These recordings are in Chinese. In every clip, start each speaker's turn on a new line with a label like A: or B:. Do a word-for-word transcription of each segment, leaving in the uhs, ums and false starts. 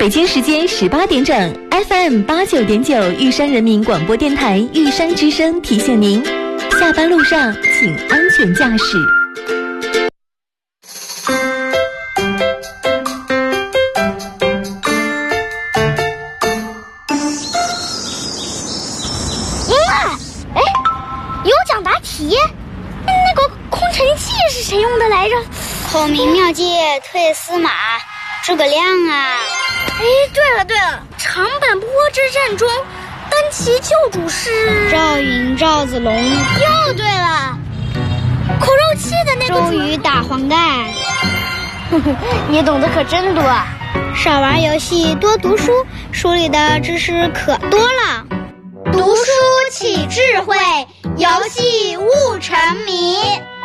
A: 北京时间十八点整 ，F M 八九点九玉山人民广播电台玉山之声提醒您，下班路上请安全驾驶。
B: 谁用的来着？
C: 孔明妙计退司马，诸葛亮啊！
B: 哎，对了对了，长坂坡之战中，单骑救主是
C: 赵云、赵子龙。
B: 又对了，口肉气的那个
C: 周瑜打黄盖。
B: 你懂得可真多啊！
C: 少玩游戏，多读书，书里的知识可多了。
B: 读书起智慧，游戏悟沉迷。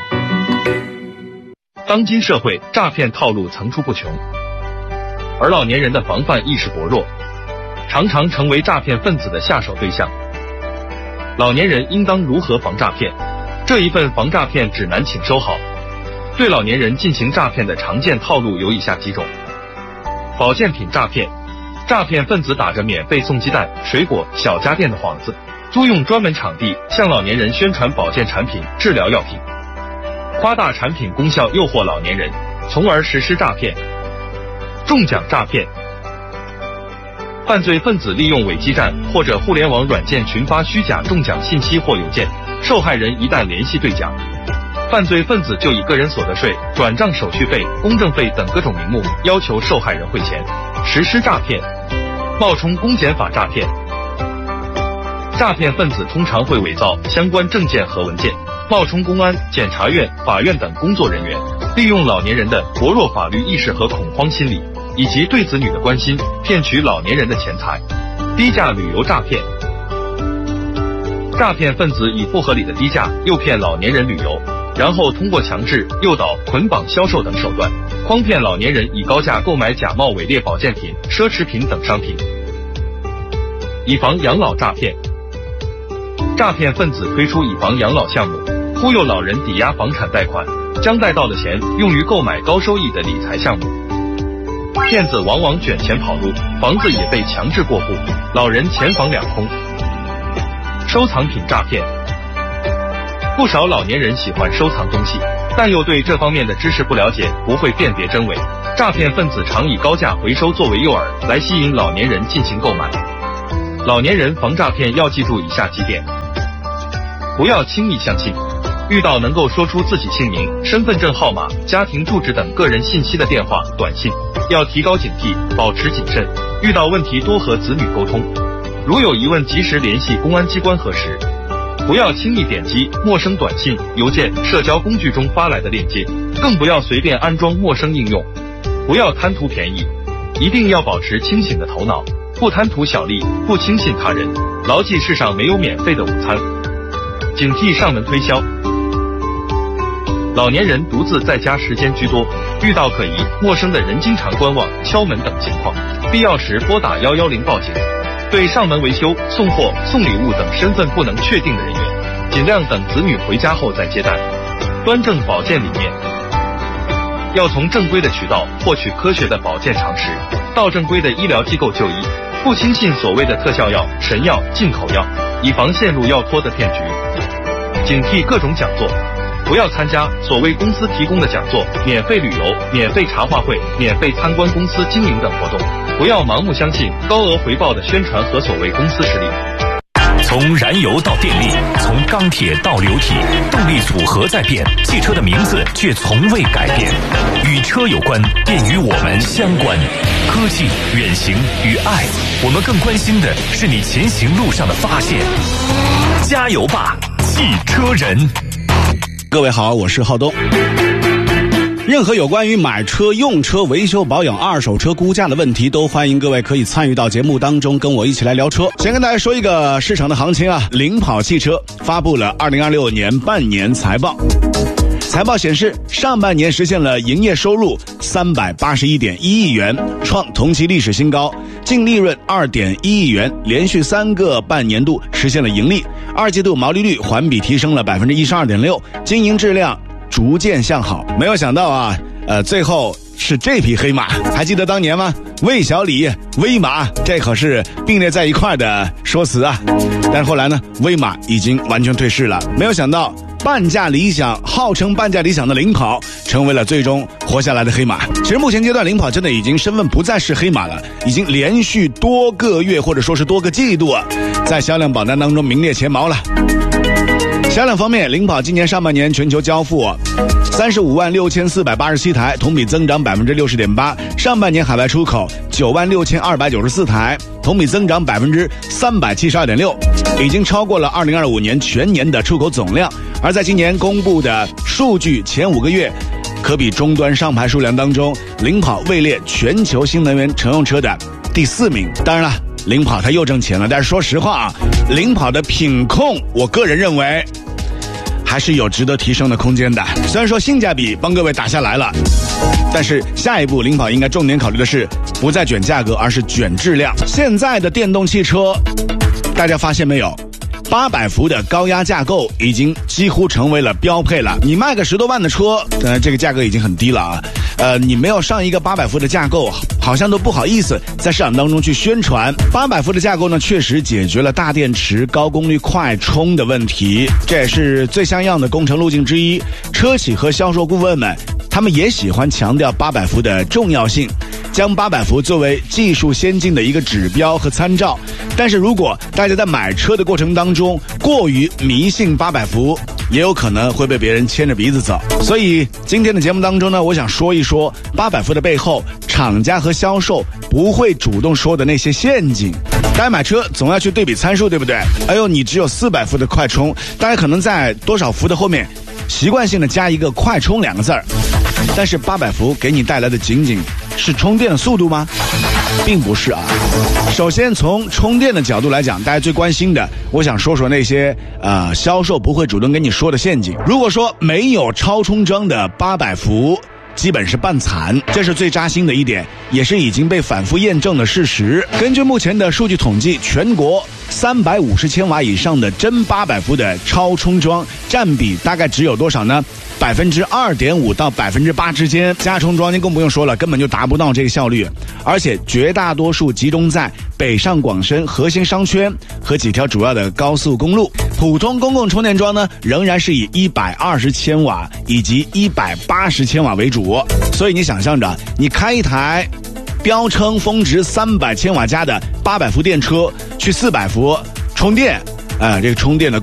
D: 当今社会诈骗套路层出不穷，而老年人的防范意识薄弱，常常成为诈骗分子的下手对象。老年人应当如何防诈骗？这一份防诈骗指南请收好。对老年人进行诈骗的常见套路有以下几种：保健品诈骗，诈骗分子打着免费送鸡蛋、水果、小家电的幌子，租用专门场地向老年人宣传保健产品、治疗药品，夸大产品功效诱惑老年人，从而实施诈骗。中奖诈骗，犯罪分子利用伪基站或者互联网软件群发虚假中奖信息或邮件，受害人一旦联系兑奖，犯罪分子就以个人所得税、转账手续费、公证费等各种名目要求受害人汇钱，实施诈骗。冒充公检法诈骗，诈骗分子通常会伪造相关证件和文件，冒充公安、检察院、法院等工作人员，利用老年人的薄弱法律意识和恐慌心理，以及对子女的关心，骗取老年人的钱财。低价旅游诈骗，诈骗分子以不合理的低价诱骗老年人旅游，然后通过强制、诱导、捆绑销售等手段，诓骗老年人以高价购买假冒伪劣保健品、奢侈品等商品。以房养老诈骗，诈骗分子推出以房养老项目，忽悠老人抵押房产贷款，将贷到的钱用于购买高收益的理财项目。骗子往往卷钱跑路，房子也被强制过户，老人钱房两空。收藏品诈骗，不少老年人喜欢收藏东西，但又对这方面的知识不了解，不会辨别真伪。诈骗分子常以高价回收作为诱饵，来吸引老年人进行购买。老年人防诈骗要记住以下几点：不要轻易相信，遇到能够说出自己姓名、身份证号码、家庭住址等个人信息的电话、短信，要提高警惕，保持谨慎，遇到问题多和子女沟通，如有疑问及时联系公安机关核实。不要轻易点击陌生短信、邮件、社交工具中发来的链接，更不要随便安装陌生应用。不要贪图便宜，一定要保持清醒的头脑，不贪图小利，不轻信他人，牢记世上没有免费的午餐。警惕上门推销，老年人独自在家时间居多，遇到可疑、陌生的人经常观望、敲门等情况，必要时拨打一一零报警。对上门维修、送货、送礼物等身份不能确定的人员，尽量等子女回家后再接待。端正保健理念，要从正规的渠道获取科学的保健常识，到正规的医疗机构就医，不轻信所谓的特效药、神药、进口药，以防陷入药托的骗局。警惕各种讲座，不要参加所谓公司提供的讲座、免费旅游、免费茶话会、免费参观公司经营等活动，不要盲目相信高额回报的宣传和所谓公司实力。
E: 从燃油到电力，从钢铁到流体，动力组合在变，汽车的名字却从未改变。与车有关，便与我们相关。科技、远行与爱，我们更关心的是你前行路上的发现。加油吧，汽车人！
F: 各位好，我是浩东。任何有关于买车、用车、维修保养、二手车估价的问题，都欢迎各位可以参与到节目当中，跟我一起来聊车。先跟大家说一个市场的行情啊，领跑汽车发布了二零二六年半年财报。财报显示，上半年实现了营业收入三百八十一点一亿元，创同期历史新高，净利润二点一亿元，连续三个半年度实现了盈利。二季度毛利率环比提升了百分之一十二点六，经营质量逐渐向好。没有想到啊，呃，最后是这匹黑马。还记得当年吗？魏小李、威马，这可是并列在一块的说辞啊。但是后来呢，威马已经完全退市了。没有想到，半价理想，号称半价理想的领跑，成为了最终活下来的黑马。其实目前阶段，领跑真的已经身份不再是黑马了，已经连续多个月或者说是多个季度啊，在销量榜单当中名列前茅了。销量方面，领跑今年上半年全球交付三十五万六千四百八十七台，同比增长百分之六十点八。上半年海外出口九万六千二百九十四台，同比增长百分之三百七十二点六，已经超过了二零二五年全年的出口总量。而在今年公布的数据前五个月，可比终端上牌数量当中，领跑位列全球新能源乘用车的第四名。当然了，领跑它又挣钱了，但是说实话啊，领跑的品控，我个人认为还是有值得提升的空间的。虽然说性价比帮各位打下来了，但是下一步领跑应该重点考虑的是不再卷价格，而是卷质量。现在的电动汽车，大家发现没有？八百伏的高压架构已经几乎成为了标配了。你卖个十多万的车，呃，这个价格已经很低了啊。呃，你没有上一个八百伏的架构，好像都不好意思在市场当中去宣传。八百伏的架构呢，确实解决了大电池、高功率快充的问题，这也是最像样的工程路径之一。车企和销售顾问们，他们也喜欢强调八百伏的重要性，将八百伏作为技术先进的一个指标和参照。但是如果大家在买车的过程当中过于迷信八百伏，也有可能会被别人牵着鼻子走。所以今天的节目当中呢，我想说一说八百伏的背后，厂家和销售不会主动说的那些陷阱。大家买车总要去对比参数，对不对？哎呦，你只有四百伏的快充，大家可能在多少伏的后面习惯性的加一个快充两个字儿，但是八百伏给你带来的仅仅是充电的速度吗？并不是啊。首先从充电的角度来讲，大家最关心的，我想说说那些呃销售不会主动跟你说的陷阱。如果说没有超充桩的八百伏，基本是半残，这是最扎心的一点，也是已经被反复验证的事实。根据目前的数据统计，全国三百五十千瓦以上的真八百伏的超充桩占比大概只有多少呢？百分之二点五到百分之八之间。加充桩您更不用说了，根本就达不到这个效率，而且绝大多数集中在北上广深核心商圈和几条主要的高速公路。普通公共充电桩呢，仍然是以一百二十千瓦以及一百八十千瓦为主。所以你想象着，你开一台标称峰值三百千瓦加的八百伏电车去四百伏充电，呃，这个充电的